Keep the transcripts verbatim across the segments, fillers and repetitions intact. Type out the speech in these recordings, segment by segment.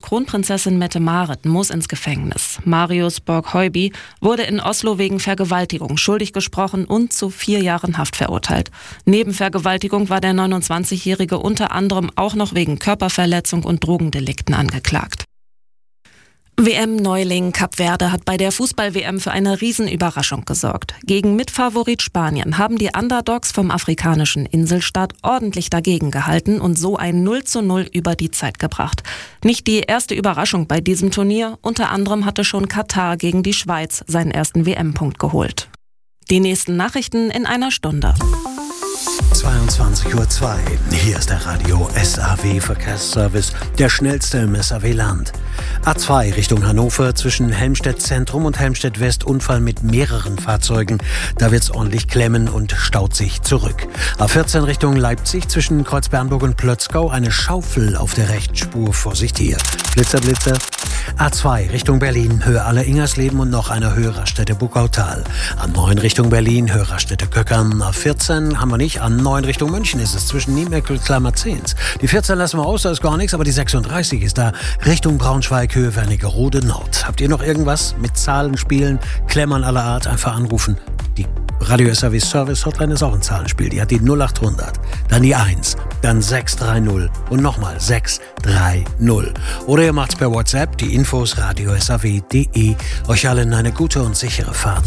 Kronprinzessin Mette-Marit muss ins Gefängnis. Marius Borg-Heuby wurde in Oslo wegen Vergewaltigung schuldig gesprochen und zu vier Jahren Haft verurteilt. Neben Vergewaltigung war der neunundzwanzigjährige unter anderem auch noch wegen Körperverletzung und Drogendelikten angeklagt. W M-Neuling Kap Verde hat bei der Fußball-W M für eine Riesenüberraschung gesorgt. Gegen Mitfavorit Spanien haben die Underdogs vom afrikanischen Inselstaat ordentlich dagegen gehalten und so ein null zu null über die Zeit gebracht. Nicht die erste Überraschung bei diesem Turnier, unter anderem hatte schon Katar gegen die Schweiz seinen ersten W M-Punkt geholt. Die nächsten Nachrichten in einer Stunde. zweiundzwanzig Uhr zwei. Hier ist der Radio S A W-Verkehrsservice, der schnellste im S A W-Land. A zwei Richtung Hannover zwischen Helmstedt Zentrum und Helmstedt West Unfall mit mehreren Fahrzeugen. Da wird's ordentlich klemmen und staut sich zurück. A vierzehn Richtung Leipzig zwischen Kreuzbernburg und Plötzgau eine Schaufel auf der Rechtsspur. Vorsicht hier. Blitzer, Blitzer. A zwei Richtung Berlin, Höhe Aller-Ingersleben und noch eine Höhe Raststätte Buckautal. A neun Richtung Berlin, Höhe Raststätte Köckern. A vierzehn haben wir nicht. A neun Richtung München ist es zwischen Niemeckel, Klammerzehns. Die vierzehn lassen wir aus, da ist gar nichts, aber die sechsunddreißig ist da Richtung Braunschweig, Höhe Wernigerode Nord. Habt ihr noch irgendwas mit Zahlen spielen, Klemmern aller Art? Einfach anrufen. Die Radio S A W Service Hotline ist auch ein Zahlenspiel. Die hat die null acht hundert, dann die eins, dann sechs drei null und nochmal sechs drei null. Oder ihr macht's per WhatsApp, die Infos radio s a w punkt d e. Euch allen eine gute und sichere Fahrt.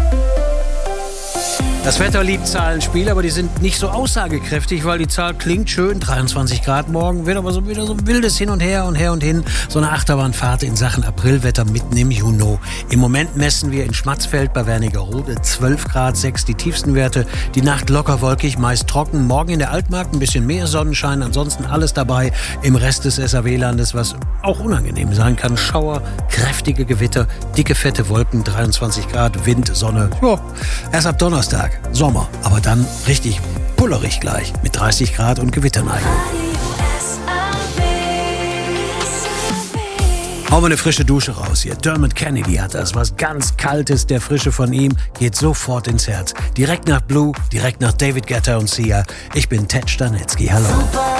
Das Wetter liebt Zahlenspiele, aber die sind nicht so aussagekräftig, weil die Zahl klingt schön, dreiundzwanzig Grad morgen, wird aber so wieder so ein wildes Hin und Her und her und hin. So eine Achterbahnfahrt in Sachen Aprilwetter mitten im Juni. Im Moment messen wir in Schmatzfeld bei Wernigerode zwölf Grad sechs die tiefsten Werte. Die Nacht locker wolkig, meist trocken. Morgen in der Altmark ein bisschen mehr Sonnenschein, ansonsten alles dabei im Rest des S A W-Landes, was auch unangenehm sein kann. Schauer, kräftige Gewitter, dicke, fette Wolken, dreiundzwanzig Grad, Wind, Sonne. Ja, erst ab Donnerstag. Sommer, aber dann richtig pullerig gleich mit dreißig Grad und Gewitterneigung. Hau mal eine frische Dusche raus hier. Dermot Kennedy hat das, was ganz Kaltes, der Frische von ihm geht sofort ins Herz. Direkt nach Blue, direkt nach David Guetta und Sia. Ich bin Ted Stanitzky, hallo.